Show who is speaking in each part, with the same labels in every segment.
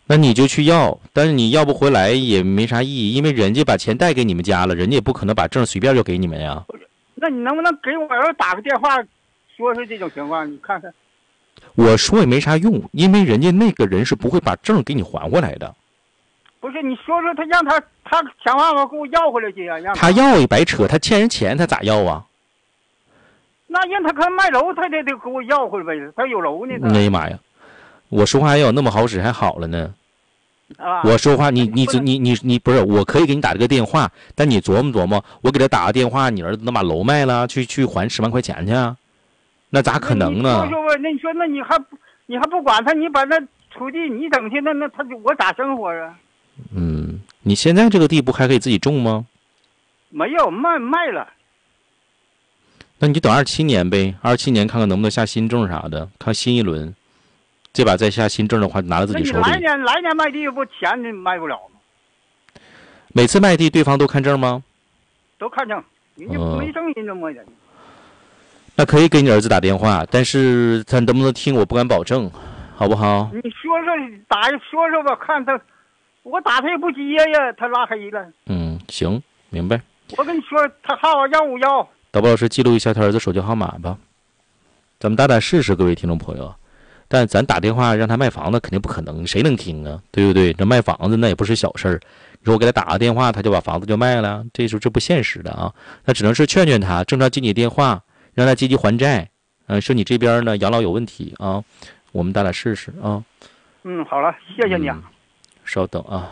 Speaker 1: 那你就去要，但是你要不回来也没啥意义，因为人家把钱带给你们家了，人家也不可能把证随便就给你们呀。
Speaker 2: 那你能不能给我儿子打个电话，说说这种情况？你看看。
Speaker 1: 我说也没啥用，因为人家那个人是不会把证给你还回来的。
Speaker 2: 不是，你说说他，让他想办法给我要回来去呀、
Speaker 1: 他要也白扯，他欠人钱，他咋要啊？
Speaker 2: 那让他看卖楼，他得给我要回来呗，他有楼呢。
Speaker 1: 哎呀妈呀！我说话要有那么好使还好了呢。
Speaker 2: 啊！
Speaker 1: 我说话你不是，我可以给你打这个电话，但你琢磨琢磨，我给他打个电话，你儿子能把楼卖了，去还10万块钱去啊？那咋可能呢？
Speaker 2: 说说吧，那你说那你还不管他，你把那土地你整去，那他我咋生活啊？
Speaker 1: 你现在这个地不还可以自己种吗？
Speaker 2: 没有，卖了。
Speaker 1: 那你就等27年呗，27年看看能不能下新证啥的，看新一轮。这把再下新证的话，拿到自己手里。
Speaker 2: 来年卖地不钱你卖不了吗？
Speaker 1: 每次卖地对方都看证吗？
Speaker 2: 都看证，人家没证人就没人。
Speaker 1: 那可以给你儿子打电话，但是他能不能听我不敢保证，好不好？
Speaker 2: 你说说吧，看他，我打他也不接呀，他拉黑了。
Speaker 1: 行，明白。
Speaker 2: 我跟你说，他号151。
Speaker 1: 导播老师记录一下他儿子手机号码吧，咱们打试试，各位听众朋友。但咱打电话让他卖房子肯定不可能，谁能听啊？对不对？这卖房子那也不是小事儿。你说我给他打个电话，他就把房子就卖了，这不现实的啊。那只能是劝劝他，正常接你电话，让他积极还债。说你这边呢养老有问题啊，我们打试试啊。
Speaker 2: 好了，谢谢你啊。
Speaker 1: 稍等啊，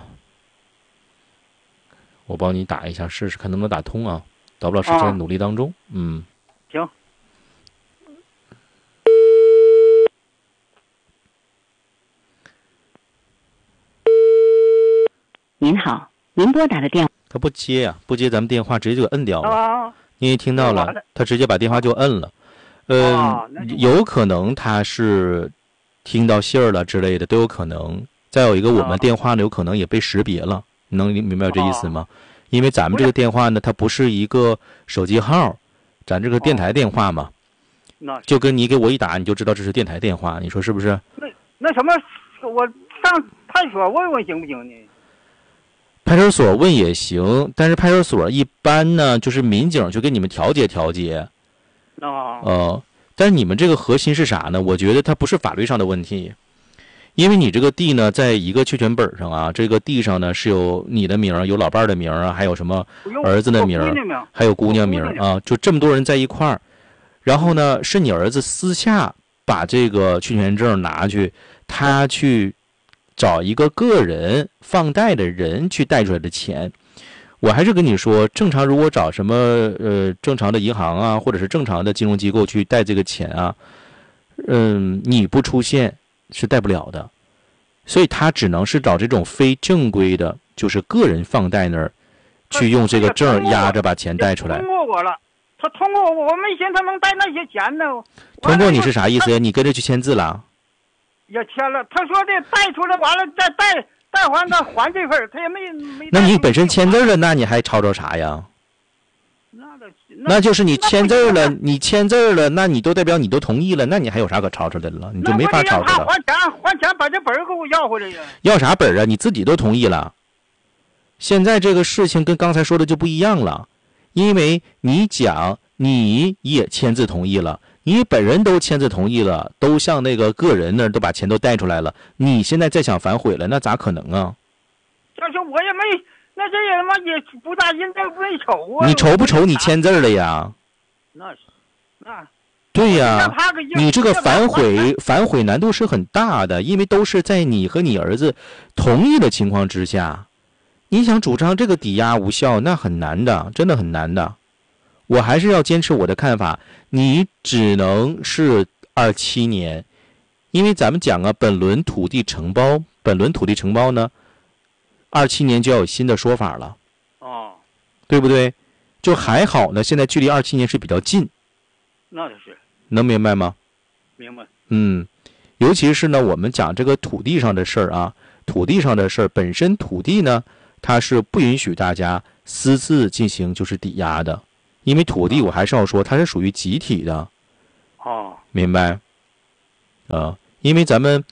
Speaker 1: 我帮你打一下试试，看能不能打通啊。导播老师正在努力当中。
Speaker 2: 行。
Speaker 3: 您好，您拨打的电话
Speaker 1: 他不接呀，不接咱们电话直接就摁掉了。
Speaker 2: 啊，
Speaker 1: 你也听到了，他直接把电话就摁了。有可能他是听到信儿了之类的都有可能。再有一个，我们电话呢有可能也被识别了，你能明白这意思吗？因为咱们这个电话呢，它不是一个手机号，咱这个电台电话嘛，就跟你给我一打，你就知道这是电台电话，你说是不是？
Speaker 2: 那什么，我上派出所问问行不行呢？
Speaker 1: 派出所问也行，但是派出所一般呢，就是民警就跟你们调解。但是你们这个核心是啥呢？我觉得它不是法律上的问题，因为你这个地呢，在一个确权本上啊，这个地上呢是有你的名，有老伴的名啊，还有什么儿子的名，还有姑娘名啊，就这么多人在一块儿。然后呢，是你儿子私下把这个确权证拿去，他去找一个个人放贷的人去贷出来的钱。我还是跟你说，正常如果找什么正常的银行啊，或者是正常的金融机构去贷这个钱啊，你不出现是贷不了的，所以他只能是找这种非正规的，就是个人放贷那儿去用这个证压着把钱贷出来。
Speaker 2: 通过我了，他通过我没寻思他能贷那些钱呢。
Speaker 1: 通过你是啥意思？你跟着去签字了？
Speaker 2: 也签了，他说的贷出来完了再贷还他还这份，他也没。
Speaker 1: 那你本身签字了，那你还吵吵啥呀？那就是你签字了，你签字了，那你都代表你都同意了，那你还有啥可吵吵的了？你就没法吵吵了。
Speaker 2: 还钱，把这本给我要回来呀！
Speaker 1: 要啥本啊？你自己都同意了。现在这个事情跟刚才说的就不一样了，因为你讲你也签字同意了。你本人都签字同意了，都向那个个人那儿都把钱都贷出来了，你现在再想反悔了，那咋可能啊？
Speaker 2: 但是我也没，那这也他妈也不大，人家没瞅啊。
Speaker 1: 你瞅不瞅你签字了呀？
Speaker 2: 那
Speaker 1: 对呀，你这个反悔难度是很大的，因为都是在你和你儿子同意的情况之下，你想主张这个抵押无效，那很难的，真的很难的。我还是要坚持我的看法，你只能是27年，因为咱们讲啊，本轮土地承包呢，27年就要有新的说法了，对不对？就还好呢，现在距离27年是比较近，
Speaker 2: 那就是，
Speaker 1: 能明白吗？
Speaker 2: 明白。
Speaker 1: 尤其是呢，我们讲这个土地上的事儿啊，土地上的事儿本身，土地呢，它是不允许大家私自进行就是抵押的。因为土地我还是要说它是属于集体的，明白？因为咱们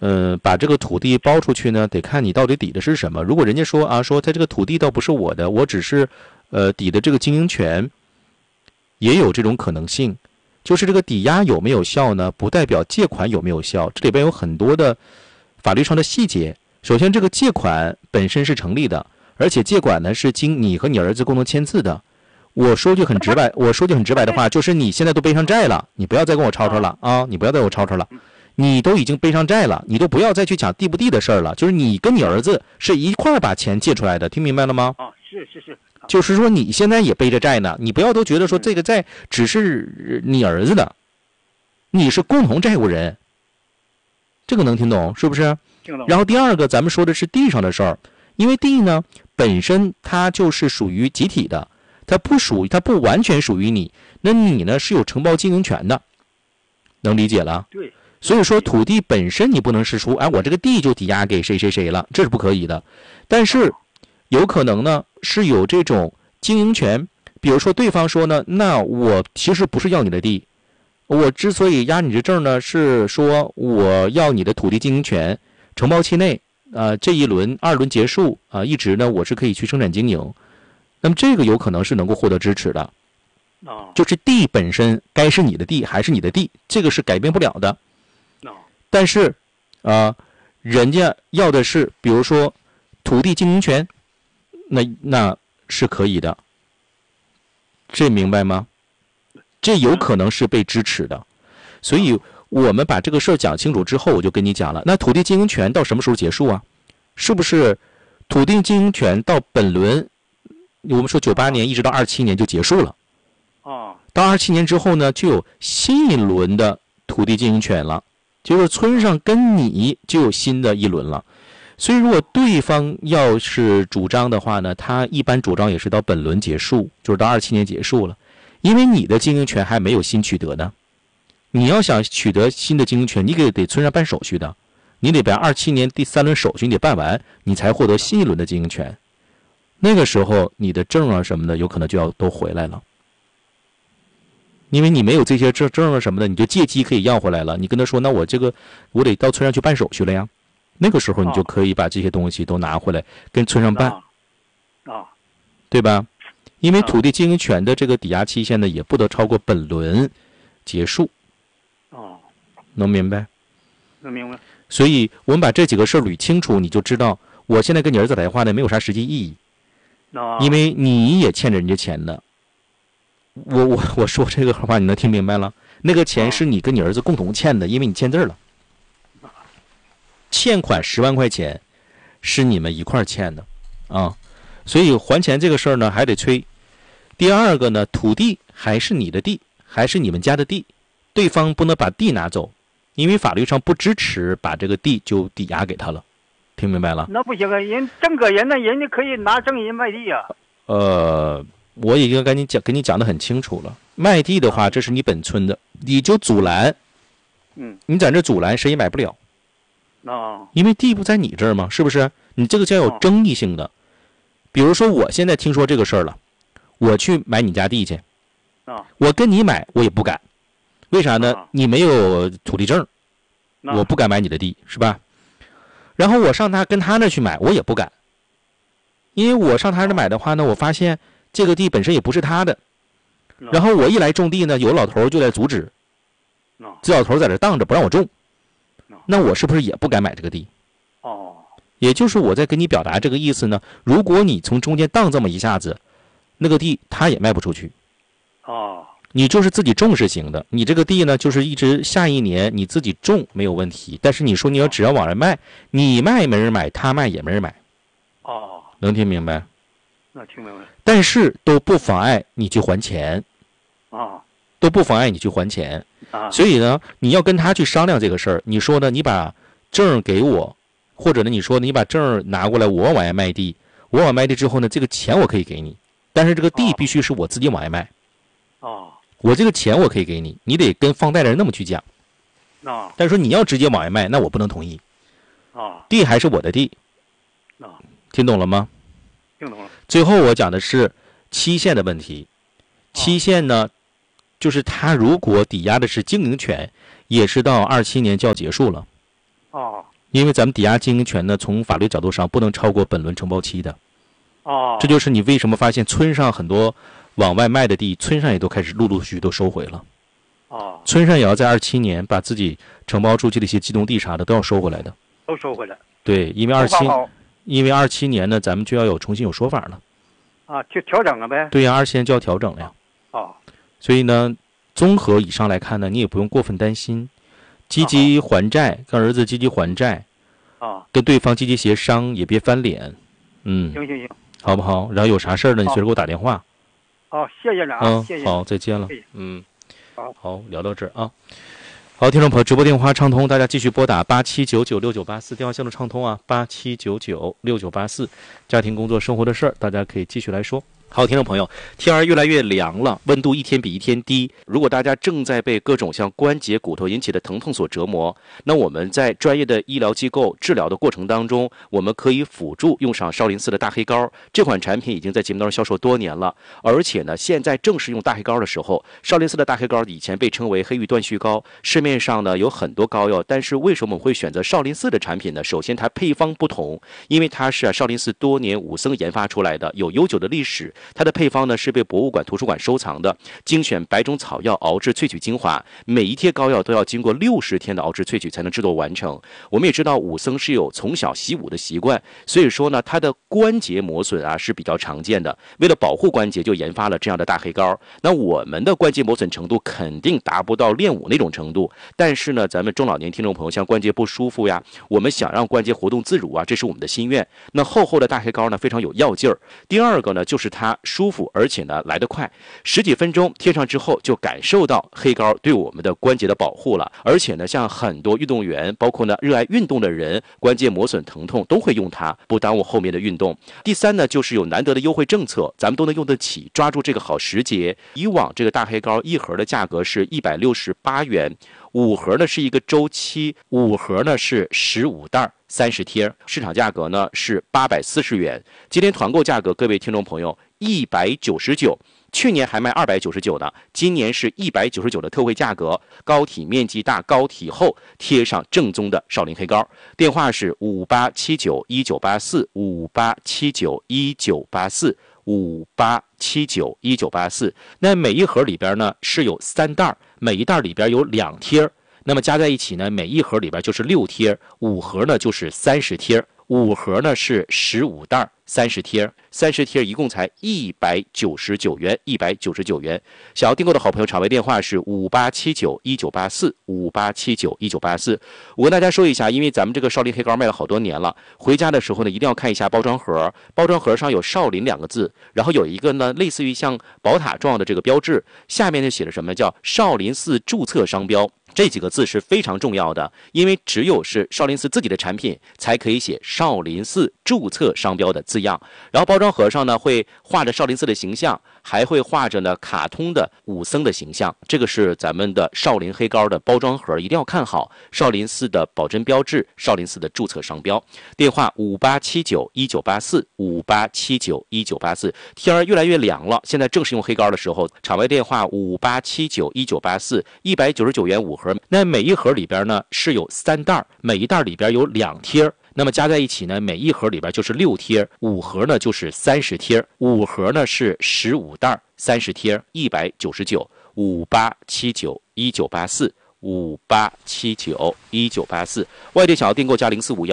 Speaker 1: 把这个土地包出去呢，得看你到底抵的是什么。如果人家说说他这个土地倒不是我的，我只是抵的这个经营权，也有这种可能性。就是这个抵押有没有效呢？不代表借款有没有效，这里边有很多的法律上的细节。首先，这个借款本身是成立的，而且借款呢是经你和你儿子共同签字的。我说句很直白的话，就是你现在都背上债了，你不要再跟我吵吵了啊！你不要再跟我吵吵了，你都已经背上债了，你都不要再去讲地不地的事儿了。就是你跟你儿子是一块儿把钱借出来的，听明白了吗？
Speaker 2: 是。
Speaker 1: 就是说你现在也背着债呢，你不要都觉得说这个债只是你儿子的，你是共同债务人。这个能听懂是不是？
Speaker 2: 听懂。
Speaker 1: 然后第二个，咱们说的是地上的事儿，因为地呢本身它就是属于集体的，它不完全属于你，那你呢是有承包经营权的，能理解了？
Speaker 2: 对。
Speaker 1: 所以说土地本身你不能是说，我这个地就抵押给谁谁谁了，这是不可以的。但是有可能呢是有这种经营权，比如说对方说呢，那我其实不是要你的地，我之所以押你这证呢，是说我要你的土地经营权，承包期内这一轮2轮结束一直呢我是可以去生产经营。那么这个有可能是能够获得支持的。就是地本身该是你的地还是你的地，这个是改变不了的。但是人家要的是比如说土地经营权，那是可以的。这明白吗？这有可能是被支持的。所以我们把这个事儿讲清楚之后，我就跟你讲了，那土地经营权到什么时候结束啊？是不是土地经营权到本轮我们说98年一直到27年就结束了？到27年之后呢，就有新一轮的土地经营权了，就是村上跟你就有新的一轮了。所以如果对方要是主张的话呢，他一般主张也是到本轮结束，就是到27年结束了。因为你的经营权还没有新取得呢，你要想取得新的经营权，你得村上办手续的，你得把27年第3轮手续你得办完，你才获得新一轮的经营权。那个时候你的证什么的有可能就要都回来了，因为你没有这些证什么的，你就借机可以要回来了。你跟他说，那我得到村上去办手续了呀，那个时候你就可以把这些东西都拿回来跟村上办，对吧？因为土地经营权的这个抵押期限呢，也不得超过本轮结束。能明白？
Speaker 2: 能明白。
Speaker 1: 所以我们把这几个事儿捋清楚，你就知道我现在跟你儿子打电话呢没有啥实际意义，因为你也欠着人家钱呢。我说这个话你能听明白了？那个钱是你跟你儿子共同欠的，因为你签字了。欠款10万块钱是你们一块儿欠的所以还钱这个事儿呢还得催。第二个呢，土地还是你的地，还是你们家的地，对方不能把地拿走，因为法律上不支持把这个地就抵押给他了。听明白了？
Speaker 2: 那不行啊，人正个人呢，人家可以拿正人卖地啊。
Speaker 1: 我已经跟你讲得很清楚了。卖地的话，这是你本村的，你就阻拦，你在这阻拦谁也买不了，因为地不在你这儿嘛，是不是？你这个叫有争议性的。比如说我现在听说这个事儿了，我去买你家地去，我跟你买我也不敢，为啥呢？你没有土地证，我不敢买你的地，是吧？然后我上跟他那去买，我也不敢，因为我上他那买的话呢，我发现这个地本身也不是他的，然后我一来种地呢，有老头就在阻止，这老头在这当着不让我种，那我是不是也不敢买这个地？也就是我在跟你表达这个意思呢，如果你从中间当这么一下子，那个地他也卖不出去。你就是自己种是行的，你这个地呢就是一直下一年你自己种没有问题，但是你说只要往外卖，你卖没人买，他卖也没人买。能听明白？
Speaker 2: 那听明白。
Speaker 1: 但是都不妨碍你去还钱。都不妨碍你去还钱。所以呢，你要跟他去商量这个事儿。你说呢？你把证给我，或者呢，你说你把证拿过来，我往外卖地，我往外卖地之后呢，这个钱我可以给你，但是这个地必须是我自己往外卖。我这个钱我可以给你，你得跟放贷的人那么去讲。但是说你要直接往外卖，那我不能同意。地还是我的地。听懂了吗？
Speaker 2: 听懂了。
Speaker 1: 最后我讲的是期限的问题。期限呢，就是他如果抵押的是经营权，也是到27年就要结束了。 因为咱们抵押经营权呢，从法律角度上不能超过本轮承包期的。
Speaker 2: 哦，
Speaker 1: 这就是你为什么发现村上很多往外卖的地，村上也都开始陆陆续续都收回了。
Speaker 2: 哦，
Speaker 1: 村上也要在27年把自己承包出去的一些机动地啥的都要收回来的。
Speaker 2: 都收回来。
Speaker 1: 对，因为27年呢，咱们就要重新有说法了。
Speaker 2: 啊，就调整了呗。
Speaker 1: 对呀，27年就要调整了呀。
Speaker 2: 哦，
Speaker 1: 所以呢，综合以上来看呢，你也不用过分担心，积极还债，跟儿子积极还债，跟对方积极协商，也别翻脸。
Speaker 2: 行，
Speaker 1: 好不好？然后有啥事儿呢，你随时给我打电话。
Speaker 2: 谢谢了啊，谢谢。
Speaker 1: 好，再见了。
Speaker 2: 好，
Speaker 1: 聊到这儿啊。好，听众朋友，直播电话畅通，大家继续拨打87996984，电话线路畅通啊，87996984，家庭、工作、生活的事儿，大家可以继续来说。好，听众朋友，天儿越来越凉了，温度一天比一天低。如果大家正在被各种像关节、骨头引起的疼痛所折磨，那我们在专业的医疗机构治疗的过程当中，我们可以辅助用上少林寺的大黑膏。这款产品已经在节目当中销售多年了，而且呢，现在正是用大黑膏的时候。少林寺的大黑膏以前被称为黑玉断续膏，市面上呢有很多膏药，但是为什么我们会选择少林寺的产品呢？首先，它配方不同，因为它是少林寺多年武僧研发出来的，有悠久的历史。它的配方呢是被博物馆、图书馆收藏的，精选100种草药熬制萃取精华，每一贴膏药都要经过60天的熬制萃取才能制作完成。我们也知道武僧是有从小习武的习惯，所以说呢，它的关节磨损啊是比较常见的。为了保护关节，就研发了这样的大黑膏。那我们的关节磨损程度肯定达不到练武那种程度，但是呢，咱们中老年听众朋友像关节不舒服呀，我们想让关节活动自如啊，这是我们的心愿。那厚的大黑膏呢非常有药劲儿。第二个呢，就是它舒服，而且呢来得快，10几分钟贴上之后就感受到黑膏对我们的关节的保护了。而且呢，像很多运动员，包括呢热爱运动的人，关节磨损疼痛都会用它，不耽误后面的运动。第三呢，就是有难得的优惠政策，咱们都能用得起，抓住这个好时节。以往这个大黑膏一盒的价格是168元，5盒呢是一个周期，5盒呢是15袋30贴，市场价格呢是840元。今天团购价格，各位听众朋友199，去年还卖299呢，今年是199的特惠价格。膏体面积大，膏体厚，贴上正宗的少林黑膏。电话是58791984，58791984，58791984。那每一盒里边呢是有3袋，每一袋里边有2贴。那么加在一起呢，每一盒里边就是6贴，5盒呢就是30贴，5盒呢是15袋30贴，30贴一共才199元，199元。想要订购的好朋友，场外电话是58791984，58791984。我跟大家说一下，因为咱们这个少林黑膏卖了好多年了，回家的时候呢，一定要看一下包装盒，包装盒上有少林2个字，然后有一个呢类似于像宝塔状的这个标志，下面就写了什么叫少林寺注册商标。这几个字是非常重要的，因为只有是少林寺自己的产品才可以写少林寺注册商标的字样。然后包装盒上呢会画着少林寺的形象，还会画着呢卡通的武僧的形象。这个是咱们的少林黑膏的包装盒，一定要看好少林寺的保真标志，少林寺的注册商标。电话58791984，58791984。天儿越来越凉了，现在正是用黑膏的时候。场外电话58791984，199元5盒。那每一盒里边呢是有3袋，每一袋里边有2贴。那么加在一起呢，每一盒里边就是6贴，5盒呢就是30贴，5盒呢是15袋30贴，199，58791984，58791984。外地想要订购加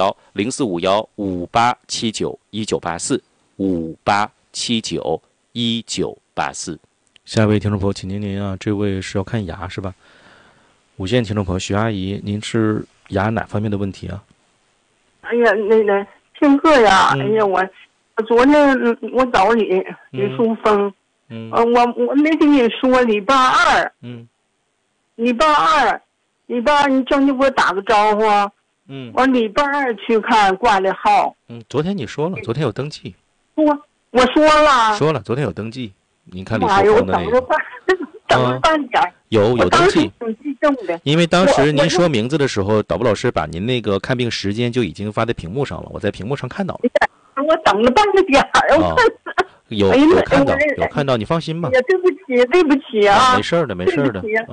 Speaker 1: 0451，045158791984，58791984。下一位听众朋友，请您啊，这位是要看牙是吧？5线听众朋友徐阿姨，您是牙哪方面的问题啊？
Speaker 4: 哎呀，那个听课呀，哎呀，我昨天我找你李淑峰，我没跟你说礼拜二，礼拜二你叫你给我打个招呼，我礼拜二去看挂的号，
Speaker 1: 昨天你说了，昨天有登记，
Speaker 4: 我说了，
Speaker 1: 昨天有登记，您看李淑峰的那个。
Speaker 4: 等了半点，
Speaker 1: 有登记，
Speaker 4: 挺激动的。
Speaker 1: 因为当时您说名字的时候，导播老师把您那个看病时间就已经发在屏幕上了，我在屏幕上看到了。
Speaker 4: 我等了半个点儿，我看
Speaker 1: 有看到，你放心吧。
Speaker 4: 对不起啊，
Speaker 1: 没事的，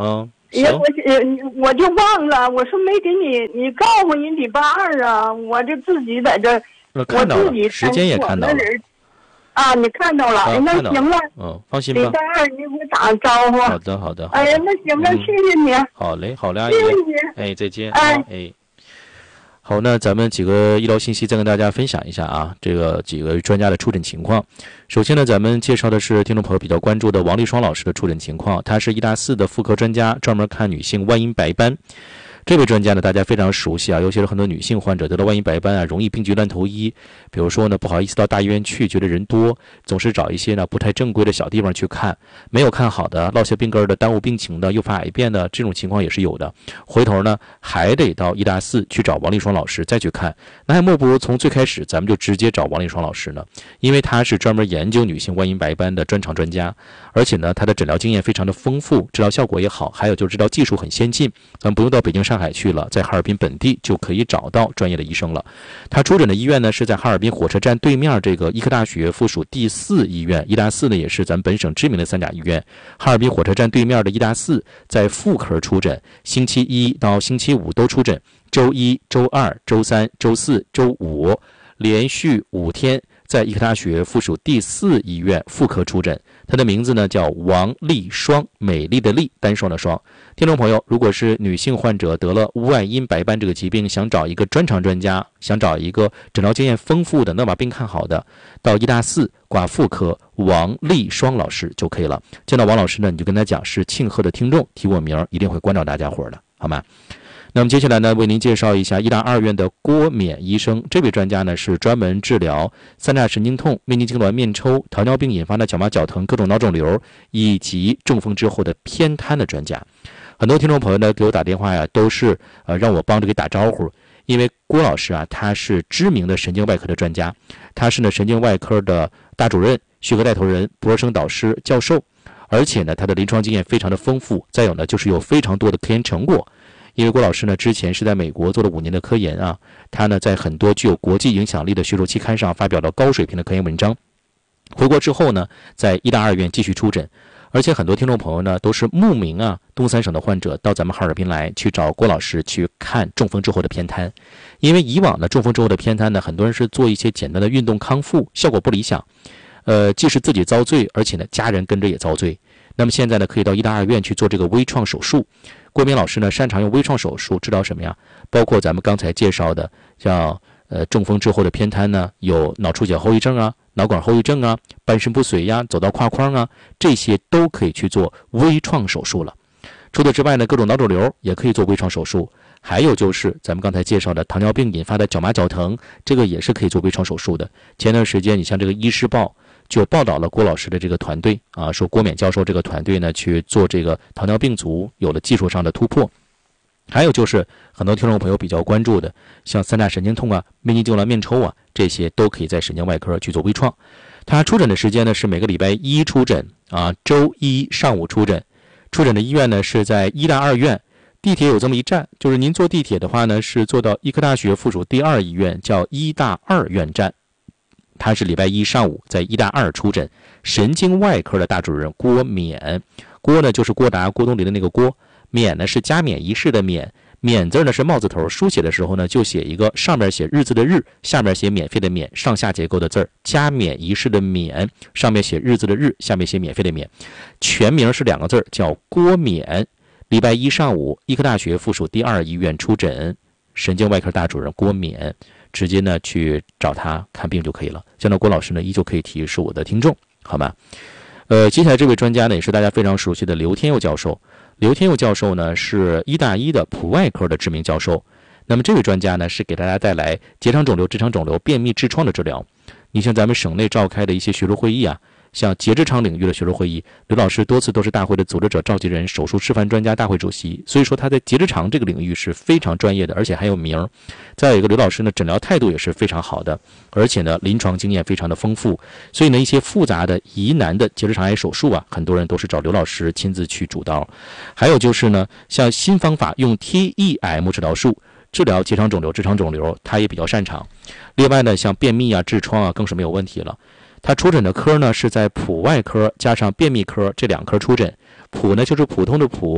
Speaker 4: 我就忘了，我说没给你告诉你礼拜二啊，我就自己在这，我自己
Speaker 1: 时间也看到了。
Speaker 4: 啊，你看到了，那行了，
Speaker 1: 放心吧。
Speaker 4: 礼拜二你给我打个招呼。
Speaker 1: 好的。
Speaker 4: 哎呀，那行了，谢谢你。
Speaker 1: 好嘞，阿姨。
Speaker 4: 谢谢你。
Speaker 1: 哎，再见。哎。好，那咱们几个医疗信息再跟大家分享一下啊，这个几个专家的出诊情况。首先呢，咱们介绍的是听众朋友比较关注的王立双老师的出诊情况，他是医大4的妇科专家，专门看女性外阴白斑。这位专家呢，大家非常熟悉啊，尤其是很多女性患者得了外阴白斑啊，容易病急乱投医。比如说呢，不好意思到大医院去，觉得人多，总是找一些呢不太正规的小地方去看，没有看好的，落下病根的，耽误病情的，诱发癌变的，这种情况也是有的。回头呢，还得到医大4去找王立双老师再去看。那还莫不如从最开始咱们就直接找王立双老师呢，因为他是专门研究女性外阴白斑的专长专家，而且呢，他的诊疗经验非常的丰富，治疗效果也好，还有就是治疗技术很先进，咱们不用到北京、上海去了，在哈尔滨本地就可以找到专业的医生了。他出诊的医院呢是在哈尔滨火车站对面这个医科大学附属第4医院，医大4呢也是咱们本省知名的3甲医院。哈尔滨火车站对面的医大4在妇科出诊，星期1到星期5都出诊，周1、周2、周3、周4、周5连续5天在医科大学附属第4医院妇科出诊。他的名字呢叫王立双，美丽的丽，单双的双。听众朋友，如果是女性患者得了外阴白斑这个疾病，想找一个专长专家，想找一个诊疗经验丰富的，能把病看好的，到医大4挂妇科王立双老师就可以了。见到王老师呢，你就跟他讲是庆贺的听众，提我名，一定会关照大家伙的，好吗？那么接下来呢，为您介绍一下医大2院的郭勉医生。这位专家呢是专门治疗三叉神经痛、面筋痉挛、面抽、糖尿病引发的角膜绞疼、各种脑肿瘤以及中风之后的偏瘫的专家。很多听众朋友呢给我打电话呀，都是让我帮着给打招呼，因为郭老师啊，他是知名的神经外科的专家，他是呢神经外科的大主任、学科带头人、博士生导师、教授，而且呢他的临床经验非常的丰富，再有呢就是有非常多的科研成果。因为郭老师呢之前是在美国做了5年的科研啊，他呢在很多具有国际影响力的学术期刊上发表了高水平的科研文章。回国之后呢，在医大2院继续出诊，而且很多听众朋友呢都是慕名啊，东3省的患者到咱们哈尔滨来去找郭老师去看中风之后的偏瘫。因为以往的中风之后的偏瘫呢，很多人是做一些简单的运动康复，效果不理想，既是自己遭罪，而且呢家人跟着也遭罪。那么现在呢，可以到医大2院去做这个微创手术。郭明老师呢，擅长用微创手术治疗什么呀？包括咱们刚才介绍的，像中风之后的偏瘫呢，有脑出血后遗症啊、脑管后遗症啊、半身不遂呀、走到胯框啊，这些都可以去做微创手术了。除此之外呢，各种脑肿瘤也可以做微创手术。还有就是咱们刚才介绍的糖尿病引发的角膜绞疼，这个也是可以做微创手术的。前段时间你像这个《医师报》就报道了郭老师的这个团队啊，说郭勉教授这个团队呢去做这个糖尿病足有了技术上的突破。还有就是很多听众朋友比较关注的，像三叉神经痛啊、面筋痉挛、面抽啊，这些都可以在神经外科去做微创。他出诊的时间呢是每个礼拜1出诊啊，周1上午出诊。出诊的医院呢是在医大2院，地铁有这么一站，就是您坐地铁的话呢，是坐到医科大学附属第2医院，叫医大2院站。他是礼拜1上午在医大2出诊，神经外科的大主任郭勉。郭呢就是郭达、郭冬临的那个郭，勉呢是加冕仪式的冕，冕字呢是帽字头，书写的时候呢就写一个上面写日字的日，下面写免费的免，上下结构的字儿。加冕仪式的冕，上面写日字的日，下面写免费的免。全名是2个字，叫郭勉。礼拜1上午，医科大学附属第2医院出诊，神经外科大主任郭勉，直接呢去找他看病就可以了。见到郭老师呢，依旧可以提示我的听众，好吗？接下来这位专家呢，也是大家非常熟悉的刘天佑教授。刘天佑教授呢是医大1的普外科的知名教授。那么这位专家呢是给大家带来结肠肿瘤、直肠肿瘤、便秘、痔疮的治疗。你像咱们省内召开的一些学术会议啊，像结直肠领域的学术会议，刘老师多次都是大会的组织者、召集人、手术示范专家、大会主席，所以说他在结直肠这个领域是非常专业的，而且还有名。再有一个，刘老师呢诊疗态度也是非常好的，而且呢临床经验非常的丰富，所以呢一些复杂的疑难的结直肠癌手术啊，很多人都是找刘老师亲自去主刀。还有就是呢，像新方法用 TEM 治疗术治疗结肠肿瘤、直肠肿瘤，他也比较擅长。另外呢，像便秘啊、痔疮啊，更是没有问题了。他出诊的科呢是在普外科加上便秘科这2科出诊。普呢就是普通的普，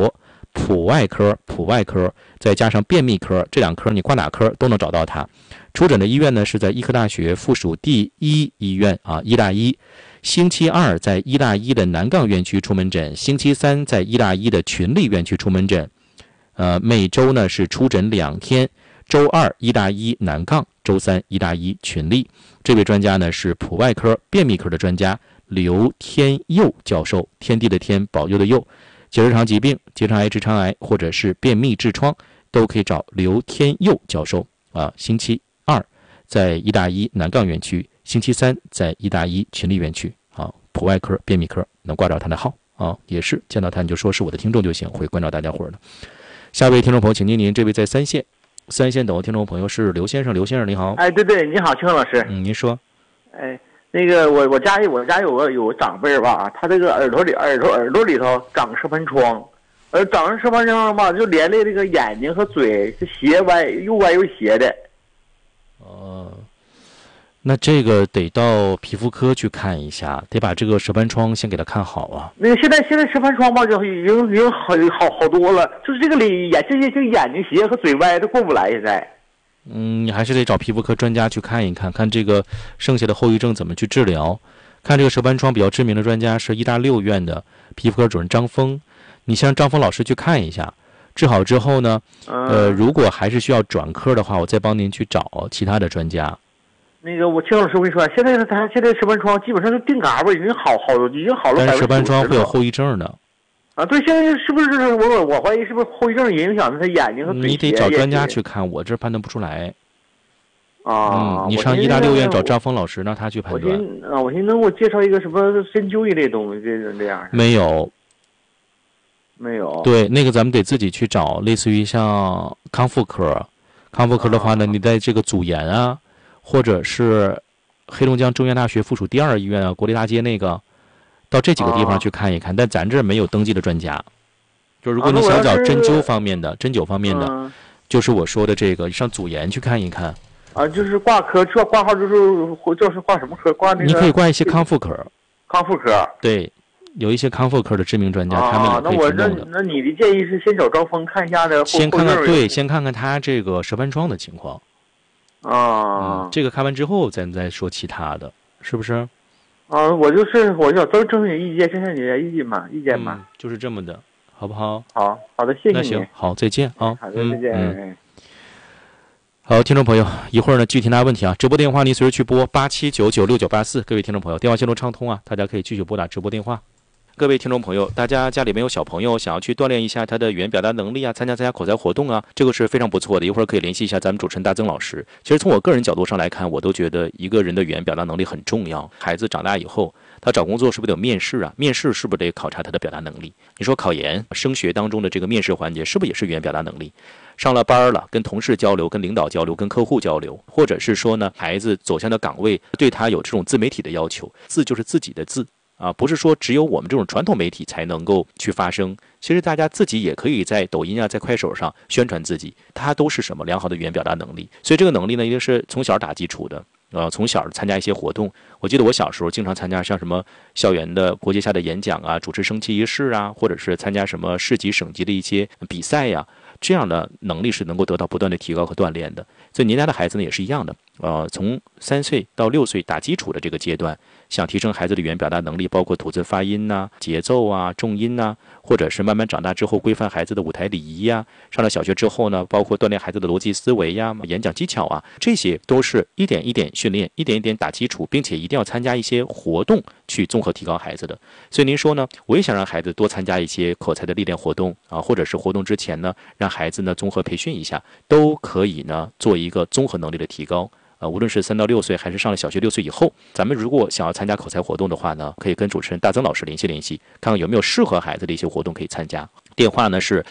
Speaker 1: 普外科再加上便秘科，这2科你挂哪科都能找到他。出诊的医院呢是在医科大学附属第一医院啊，医大一。星期二在医大一的南杠院区出门诊，星期三在医大一的群力院区出门诊。每周呢是出诊2天，周二医大一南杠，周三医大一群力。这位专家呢是普外科便秘科的专家刘天佑教授，天地的天，保佑的佑。结直肠疾病、结肠癌、直肠癌或者是便秘痔疮都可以找刘天佑教授啊。星期二在医大一南杠院区，星期三在医大一群力院区啊。普外科、便秘科能挂着他的号啊，也是见到他你就说是我的听众就行，会关照大家伙的。下一位听众朋友，请您这位在三线等候听众朋友是刘先生，刘先生你好。
Speaker 5: 哎，对，你好，庆老师。
Speaker 1: 您说。
Speaker 5: 哎，那个我家有个长辈吧，他这个耳朵里头长射盘疮，长上射盘疮吧，就连累这个眼睛和嘴是又歪又斜的。
Speaker 1: 那这个得到皮肤科去看一下，得把这个射盘疮先给他看好啊。
Speaker 5: 那个现在射盘疮吧，就已经好多了，就是这个这个眼睛斜和嘴歪都过不来现在。
Speaker 1: 你还是得找皮肤科专家去看一看，看这个剩下的后遗症怎么去治疗。看这个射盘疮比较知名的专家是医大6院的皮肤科主任张峰，你先让张峰老师去看一下，治好之后呢，如果还是需要转科的话，我再帮您去找其他的专家。
Speaker 5: 那个我庆老师我跟你说，现在射盘疮基本上就定嘎巴已经好了。
Speaker 1: 但是射盘疮会有后遗症的。
Speaker 5: 啊，对，现在是不是我怀疑是不是后遗症影响他眼睛和嘴？
Speaker 1: 你得找专家去看，我这判断不出来。你上医大6院找张峰老师，让他去判断。
Speaker 5: 我寻思能给我介绍一个什么针灸一类东西，这样。
Speaker 1: 没有。对，那个咱们得自己去找，类似于像康复科的话呢，你在这个祖研啊，或者是黑龙江中原大学附属第2医院啊，国立大街那个，到这几个地方去看一看。但咱这没有登记的专家。就如果你想找针灸方面的、针灸方面的，就是我说的这个，上祖研去看一看。
Speaker 5: 就是挂科，这挂号就是挂什么科？挂那个。
Speaker 1: 你可以挂一些康复科。对，有一些康复科的知名专家，他们也可以提供的。
Speaker 5: 那你的建议是先找张峰看一下的。
Speaker 1: 先看看他这个射盘疮的情况。这个看完之后咱再说其他的，是不是？
Speaker 5: 我想征询意见，征询你的意见嘛。
Speaker 1: 就是这么的，好不好？
Speaker 5: 好的，谢谢你。
Speaker 1: 那行，好，再见啊。
Speaker 5: 好的，再见。
Speaker 1: 好，听众朋友，一会儿呢具体拿问题啊，直播电话您随时去拨87996984，各位听众朋友，电话线路畅通啊，大家可以继续拨打直播电话。各位听众朋友，大家家里面有小朋友想要去锻炼一下他的语言表达能力啊，参加口才活动啊，这个是非常不错的。一会儿可以联系一下咱们主持人大曾老师。其实从我个人角度上来看，我都觉得一个人的语言表达能力很重要。孩子长大以后，他找工作是不是得有面试啊？面试是不是得考察他的表达能力？你说考研、升学当中的这个面试环节，是不是也是语言表达能力？上了班了，跟同事交流、跟领导交流、跟客户交流，或者是说呢，孩子走向的岗位对他有这种自媒体的要求，字就是自己的字。不是说只有我们这种传统媒体才能够去发声，其实大家自己也可以在抖音啊，在快手上宣传自己，它都是什么良好的语言表达能力。所以这个能力呢，一定是从小打基础的。从小参加一些活动，我记得我小时候经常参加像什么校园的国际下的演讲啊，主持升旗仪式啊，或者是参加什么市级省级的一些比赛呀，这样的能力是能够得到不断的提高和锻炼的。所以您家的孩子呢也是一样的，从3岁到6岁打基础的这个阶段，想提升孩子的语言表达能力，包括吐字发音呐、节奏啊、重音呐，或者是慢慢长大之后规范孩子的舞台礼仪呀，上了小学之后呢，包括锻炼孩子的逻辑思维呀、演讲技巧啊，这些都是一点一点训练，一点一点打基础，并且一定要参加一些活动去综合提高孩子的。所以您说呢，我也想让孩子多参加一些口才的历练活动啊，或者是活动之前呢，让孩子呢综合培训一下，都可以呢做一个综合能力的提高。无论是3到6岁还是上了小学6岁以后，咱们如果想要参加口才活动的话呢，可以跟主持人大曾老师联系，看看有没有适合孩子的一些活动可以参加。电话呢是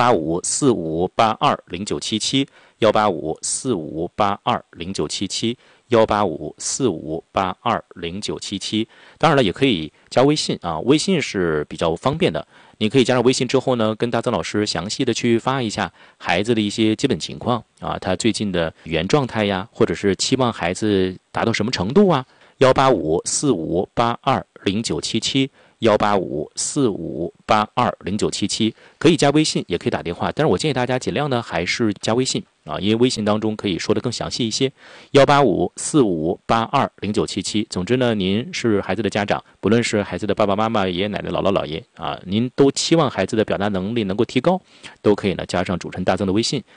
Speaker 1: 18545820977，18545820977，18545820977。当然了，也可以加微信啊，微信是比较方便的。你可以加上微信之后呢，跟大曾老师详细的去发一下孩子的一些基本情况啊，他最近的语言状态呀，或者是期望孩子达到什么程度啊。18545820977 18545820977，可以加微信，也可以打电话。但是我建议大家尽量呢还是加微信啊，因为微信当中可以说的更详细一些。18545820977。总之呢，您是孩子的家长，不论是孩子的爸爸妈妈、爷爷奶奶、姥姥姥爷啊，您都期望孩子的表达能力能够提高，都可以呢加上主持人大增的微信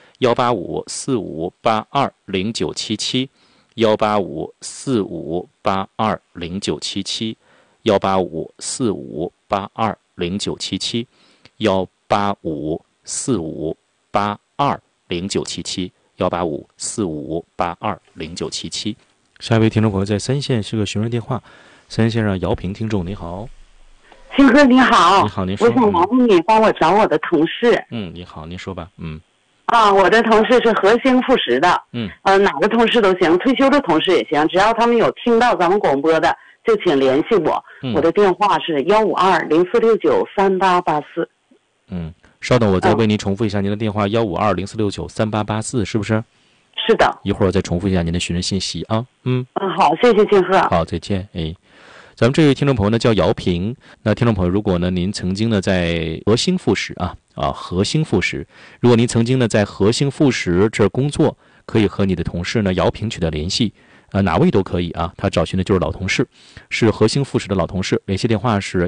Speaker 1: 18545820977。18545820977。18545820977。18545820977。18545820977。下一位听众朋友在三线是个询问电话，三线上姚平听众，你好。
Speaker 3: 星哥你好。
Speaker 1: 你好，您说。
Speaker 3: 我想麻烦你帮我找我的同事。
Speaker 1: 你好，您说吧。
Speaker 3: 我的同事是核心复食的。哪个同事都行，退休的同事也行，只要他们有听到咱们广播的，就请联系我。我的电话是15204693884。
Speaker 1: 稍等，我再为您重复一下您的电话15204693884，是不是？
Speaker 3: 是的。
Speaker 1: 一会儿我再重复一下您的询问信息啊。
Speaker 3: 好，谢谢金鹤。
Speaker 1: 好，再见。咱们这位听众朋友呢叫姚平。那听众朋友，如果呢您曾经呢在核心复食核心复食，如果您曾经呢在核心复食这儿工作，可以和你的同事呢姚平取得联系。哪位都可以啊，他找寻的就是老同事，是核心复食的老同事。联系电话是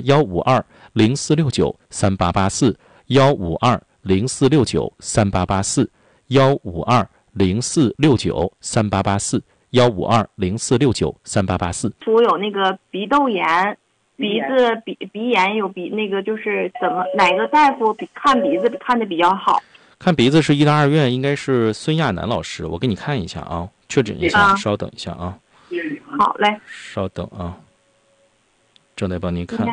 Speaker 1: 15204693884。15204693884。15204693884。15204693884。
Speaker 6: 我有那个鼻窦炎，鼻炎有那个就是哪个大夫看鼻子看的比较好？
Speaker 1: 看鼻子是医大二院，应该是孙亚楠老师，我给你看一下啊，确诊一下，稍等一下啊。
Speaker 6: 好嘞。
Speaker 1: 稍等啊，正在帮您看。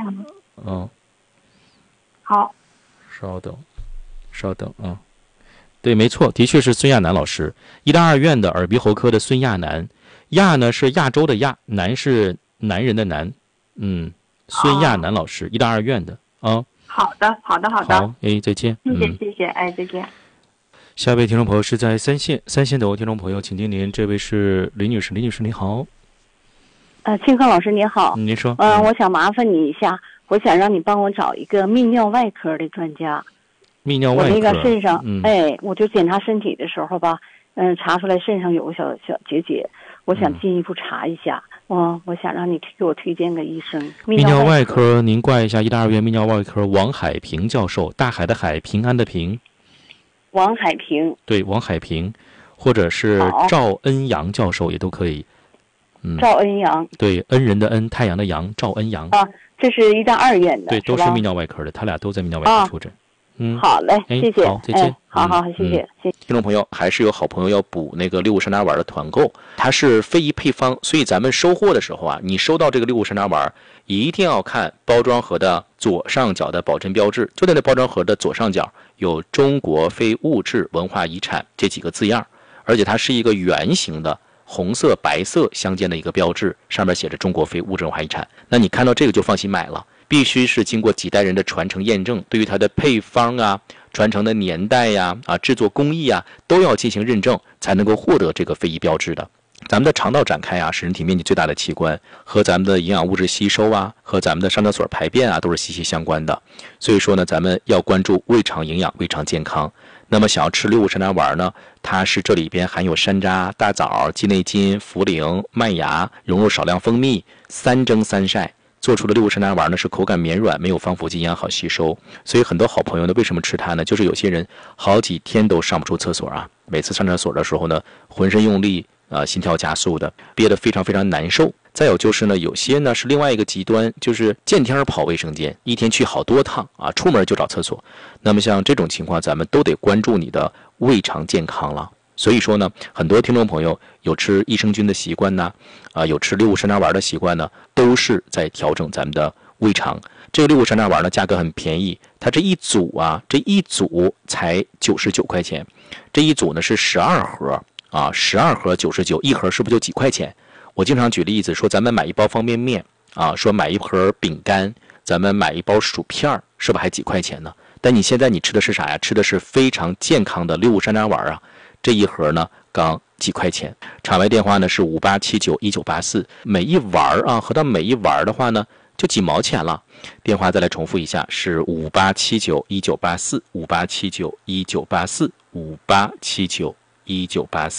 Speaker 6: 好。
Speaker 1: 稍等啊。对，没错，的确是孙亚楠老师，医大二院的耳鼻喉科的孙亚楠。亚呢是亚洲的亚，男是男人的男。孙亚楠老师，医大二院的啊。
Speaker 6: 好的。好，
Speaker 1: 再见。
Speaker 6: 谢谢，再见。
Speaker 1: 下一位听众朋友是在三线的听众朋友，请听您，这位是李女士。李女士你好。
Speaker 3: 庆贺老师你好。
Speaker 1: 您说。
Speaker 3: 我想麻烦你一下，我想让你帮我找一个泌尿外科的专家。
Speaker 1: 泌尿外科。
Speaker 3: 我那个肾上，我就检查身体的时候吧，查出来肾上有个小结节，我想进一步查一下。我想让你给我推荐个医生。
Speaker 1: 泌尿外科，您挂一下医大二院泌尿外科王海平教授，大海的海，平安的平。
Speaker 3: 王海平。对，
Speaker 1: 王海平，或者是赵恩阳教授也都可以。
Speaker 3: 赵恩阳。对，
Speaker 1: 恩人的恩，太阳的阳，赵恩阳。
Speaker 3: 这是医大二院的。
Speaker 1: 对，都是泌尿外科的，他俩都在泌尿外科出诊。
Speaker 3: 好嘞，谢谢。
Speaker 1: 好，再见。
Speaker 3: 好，谢谢。
Speaker 1: 听众朋友，还是有好朋友要补那个六物山楂丸的团购，它是非遗配方，所以咱们收货的时候啊，你收到这个六物山楂丸，一定要看包装盒的左上角的保真标志，就在那包装盒的左上角有中国非物质文化遗产这几个字样，而且它是一个圆形的红色白色相间的一个标志，上面写着中国非物质文化遗产。那你看到这个就放心买了，必须是经过几代人的传承验证，对于它的配方啊、传承的年代呀、制作工艺啊，都要进行认证，才能够获得这个非遗标志的。咱们的肠道展开啊，是人体面积最大的器官，和咱们的营养物质吸收啊，和咱们的上厕所排便啊，都是息息相关的。所以说呢，咱们要关注胃肠营养、胃肠健康。那么想要吃六物山楂丸呢，它是这里边含有山楂、大枣、鸡内金、茯苓、麦芽，融入少量蜂蜜，3蒸3晒。做出的六物山楂丸呢是口感绵软，没有防腐剂，营养好吸收。所以很多好朋友呢，为什么吃它呢？就是有些人好几天都上不出厕所啊，每次上厕所的时候呢，浑身用力心跳加速的，憋得非常非常难受。再有就是呢，有些呢是另外一个极端，就是见天跑卫生间，一天去好多趟啊，出门就找厕所。那么像这种情况，咱们都得关注你的胃肠健康了。所以说呢，很多听众朋友有吃益生菌的习惯呢，有吃六物山楂丸的习惯呢，都是在调整咱们的胃肠。这个六物山楂丸呢，价格很便宜，它这一组才99块钱，这一组呢是12盒啊，12盒99，一盒是不是就几块钱？我经常举例子说，咱们买一包方便面啊，说买一盒饼干，咱们买一包薯片，是不是还几块钱呢？但你现在你吃的是啥呀？吃的是非常健康的六物山楂丸啊。这一盒呢刚几块钱，场外电话呢是58791984，每一丸啊，合到每一丸的话呢就几毛钱了。电话再来重复一下，是58791984，58791984，58791984。